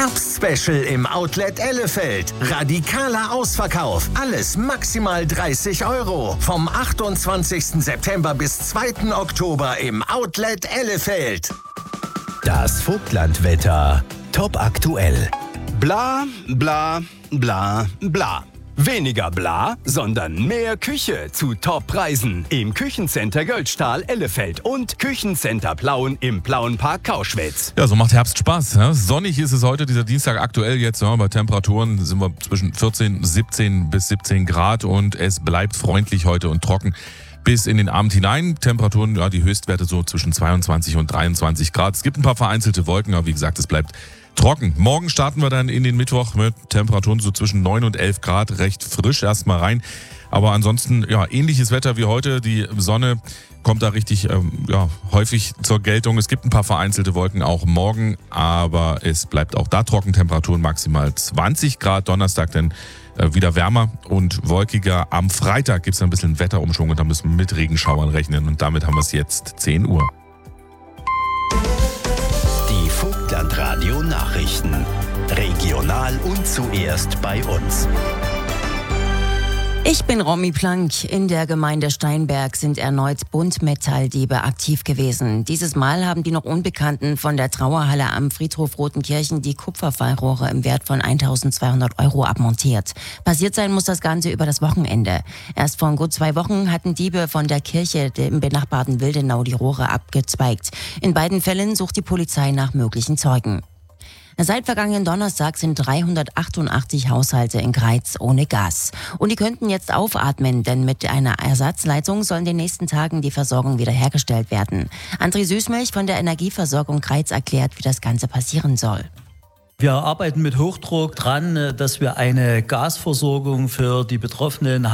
Herbstspecial im Outlet Ellefeld. Radikaler Ausverkauf. Alles maximal 30 €. Vom 28. September bis 2. Oktober im Outlet Ellefeld. Das Vogtlandwetter. Top aktuell. Bla, bla, bla, bla. Weniger bla, sondern mehr Küche zu Top-Preisen im Küchencenter Göldstahl Ellefeld und Küchencenter Plauen im Plauenpark Kauschwitz. Ja, so macht Herbst Spaß. Ja? Sonnig ist es heute, dieser Dienstag aktuell jetzt. Ja, bei Temperaturen sind wir zwischen 17 bis 17 Grad und es bleibt freundlich heute und trocken bis in den Abend hinein. Temperaturen, ja, die Höchstwerte so zwischen 22 und 23 Grad. Es gibt ein paar vereinzelte Wolken, aber wie gesagt, es bleibt trocken. Morgen starten wir dann in den Mittwoch mit Temperaturen so zwischen 9 und 11 Grad. Recht frisch erstmal rein. Aber ansonsten, ja, ähnliches Wetter wie heute. Die Sonne kommt da richtig häufig zur Geltung. Es gibt ein paar vereinzelte Wolken auch morgen, aber es bleibt auch da trocken. Temperaturen maximal 20 Grad. Donnerstag dann wieder wärmer und wolkiger. Am Freitag gibt es ein bisschen Wetterumschwung und da müssen wir mit Regenschauern rechnen. Und damit haben wir es jetzt 10 Uhr. Die Vogtlandradio Nachrichten. Regional und zuerst bei uns. Ich bin Romy Plank. In der Gemeinde Steinberg sind erneut Buntmetalldiebe aktiv gewesen. Dieses Mal haben die noch Unbekannten von der Trauerhalle am Friedhof Rotenkirchen die Kupferfallrohre im Wert von 1.200 € abmontiert. Passiert sein muss das Ganze über das Wochenende. Erst vor gut 2 Wochen hatten Diebe von der Kirche im benachbarten Wildenau die Rohre abgezweigt. In beiden Fällen sucht die Polizei nach möglichen Zeugen. Seit vergangenen Donnerstag sind 388 Haushalte in Greiz ohne Gas. Und die könnten jetzt aufatmen, denn mit einer Ersatzleitung soll in den nächsten Tagen die Versorgung wiederhergestellt werden. André Süßmilch von der Energieversorgung Greiz erklärt, wie das Ganze passieren soll. Wir arbeiten mit Hochdruck dran, dass wir eine Gasversorgung für die Betroffenen